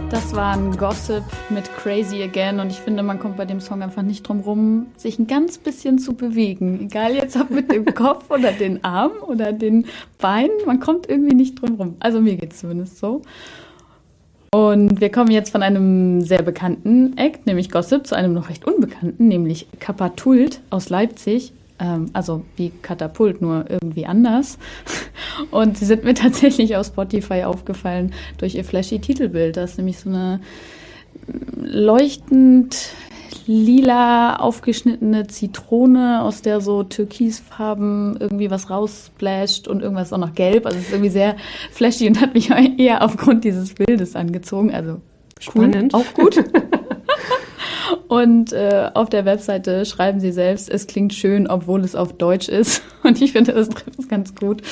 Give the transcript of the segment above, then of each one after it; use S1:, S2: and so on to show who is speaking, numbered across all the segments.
S1: Das war ein Gossip mit Crazy Again und ich finde, man kommt bei dem Song einfach nicht drum rum, sich ein ganz bisschen zu bewegen. Egal jetzt ob mit dem Kopf oder den Armen oder den Beinen, man kommt irgendwie nicht drum rum. Also mir geht es zumindest so. Und wir kommen jetzt von einem sehr bekannten Act, nämlich Gossip, zu einem noch recht unbekannten, nämlich Katapult aus Leipzig. Also wie Katapult, nur irgendwie anders. Und sie sind mir tatsächlich auf Spotify aufgefallen durch ihr flashy Titelbild. Das ist nämlich so eine leuchtend lila aufgeschnittene Zitrone, aus der so türkisfarben irgendwie was raussplasht und irgendwas auch noch gelb. Also es ist irgendwie sehr flashy und hat mich eher aufgrund dieses Bildes angezogen. Also
S2: spannend.
S1: Cool, auch gut. Und auf der Webseite schreiben sie selbst, es klingt schön, obwohl es auf Deutsch ist. Und ich finde, das trifft es ganz gut.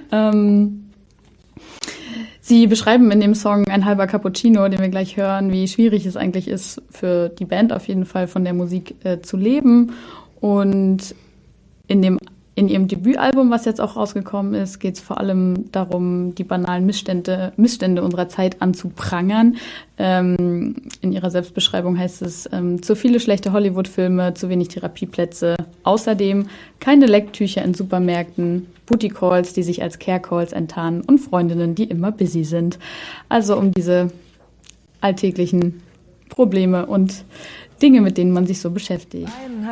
S1: Sie beschreiben in dem Song Ein halber Cappuccino, den wir gleich hören, wie schwierig es eigentlich ist, für die Band auf jeden Fall von der Musik zu leben. Und in ihrem Debütalbum, was jetzt auch rausgekommen ist, geht es vor allem darum, die banalen Missstände unserer Zeit anzuprangern. In ihrer Selbstbeschreibung heißt es, zu viele schlechte Hollywood-Filme, zu wenig Therapieplätze. Außerdem keine Lecktücher in Supermärkten, Booty-Calls, die sich als Care-Calls enttarnen und Freundinnen, die immer busy sind. Also um diese alltäglichen Probleme und Dinge, mit denen man sich so beschäftigt.